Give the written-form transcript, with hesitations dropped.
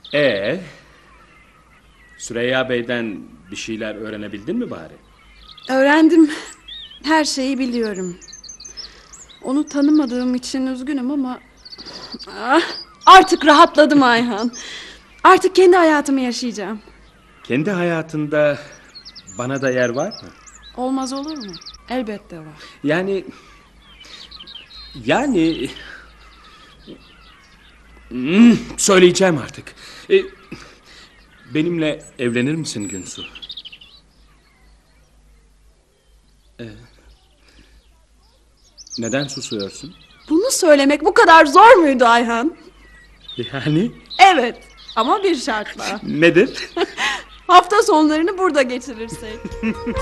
Ee, Süreyya Bey'den bir şeyler öğrenebildin mi bari? Öğrendim. Her şeyi biliyorum. Onu tanımadığım için üzgünüm ama... Ah, artık rahatladım Ayhan. Artık kendi hayatımı yaşayacağım. Kendi hayatında bana da yer var mı? Olmaz olur mu? Elbette var. Yani... Söyleyeceğim artık. Benimle evlenir misin Günsu? Neden susuyorsun? Bunu söylemek bu kadar zor muydu Ayhan? Yani Evet, ama bir şartla. nedir? Hafta sonlarını burada geçirirsek.